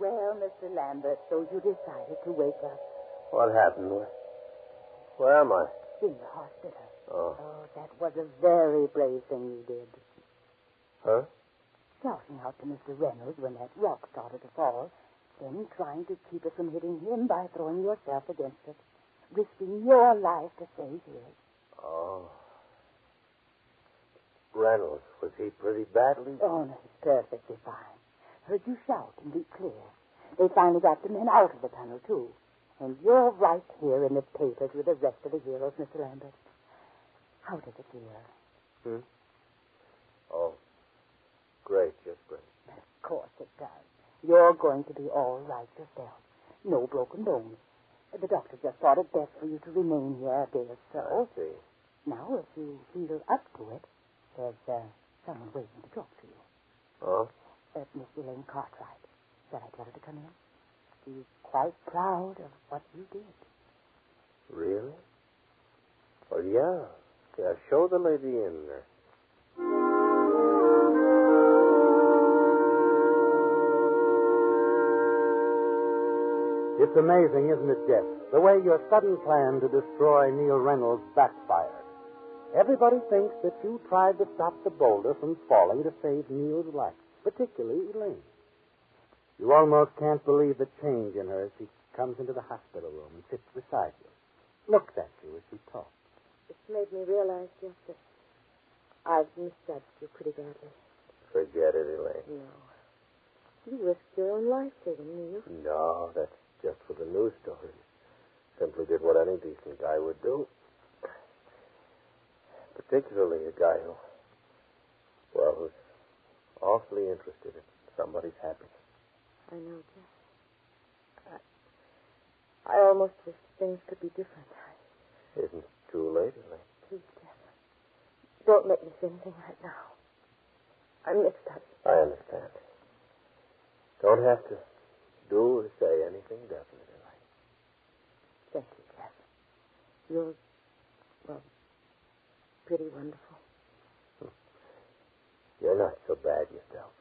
Well, Mr. Lambert, so you decided to wake up. What happened? Where am I? In the hospital. Oh. Oh, that was a very brave thing you did. Huh? Shouting out to Mr. Reynolds when that rock started to fall, then trying to keep it from hitting him by throwing yourself against it, risking your life to save his. Oh. Reynolds, was he pretty badly? Oh, no, he's perfectly fine. Heard you shout and be clear. They finally got the men out of the tunnel, too. And you're right here in the papers with the rest of the heroes, Mr. Lambert. How does it feel? Oh, great, just great. Of course it does. You're going to be all right yourself. No broken bones. The doctor just thought it best for you to remain here a day or so. I see. Now, if you feel up to it, there's someone waiting to talk to you. Oh? Miss Elaine Cartwright. Shall I tell her to come in? She's quite proud of what you did. Really? Well, yeah. Yeah, show the lady in there. It's amazing, isn't it, Jeff? The way your sudden plan to destroy Neil Reynolds backfired. Everybody thinks that you tried to stop the boulder from falling to save Neil's life, particularly Elaine. You almost can't believe the change in her as she comes into the hospital room and sits beside you, looks at you as she talks. It's made me realize, Jeff, that I've misjudged you pretty badly. Forget it, Elaine. No. You risked your own life saving Neil. No, that's just for the news stories. Simply did what any decent guy would do. Particularly a guy who's awfully interested in somebody's happiness. I know, Jeff. I almost wish things could be different. Isn't too late, Elaine. Please, Jeff. Don't make me say anything right now. I'm mixed up. I understand. Don't have to do or say anything definite, Elaine. Thank you, Jeff. You're, pretty wonderful. You're not so bad yourself.